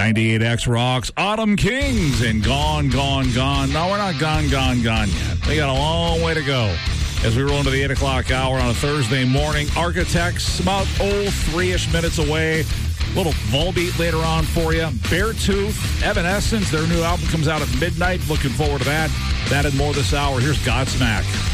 98X rocks Autumn Kings and Gone, Gone, Gone. No, we're not gone yet. We got a long way to go as we roll into the 8 o'clock hour on a Thursday morning. Architects, about 3-ish minutes away. Little Volbeat later on for you. Beartooth, Evanescence, their new album comes out at midnight. Looking forward to that. That and more this hour. Here's Godsmack.